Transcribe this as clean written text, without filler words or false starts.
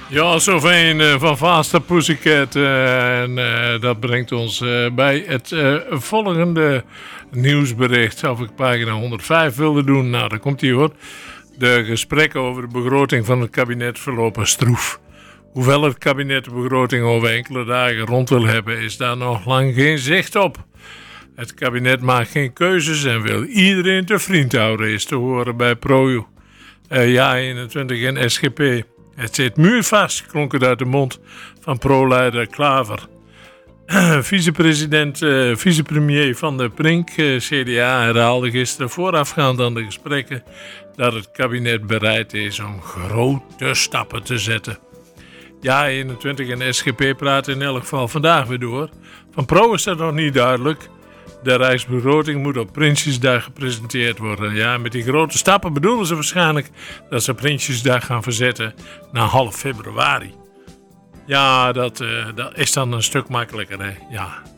Ja, Sylvain van Faster Pussycat. Dat brengt ons bij het volgende nieuwsbericht. Of ik pagina 105 wilde doen. Nou, daar komt hij hoor. De gesprekken over de begroting van het kabinet verlopen stroef. Hoewel het kabinet de begroting over enkele dagen rond wil hebben, is daar nog lang geen zicht op. Het kabinet maakt geen keuzes en wil iedereen te vriend houden, is te horen bij Pro Ja21 en SGP. Het zit muurvast, klonk het uit de mond van pro-leider Klaver. Vicepremier Van der Brink, CDA, herhaalde gisteren voorafgaand aan de gesprekken dat het kabinet bereid is om grote stappen te zetten. Ja21 en SGP praten in elk geval vandaag weer door. Van Pro is dat nog niet duidelijk. De Rijksbegroting moet op Prinsjesdag gepresenteerd worden. Ja, met die grote stappen bedoelen ze waarschijnlijk dat ze Prinsjesdag gaan verzetten naar half februari. Ja, dat is dan een stuk makkelijker, hè? Ja.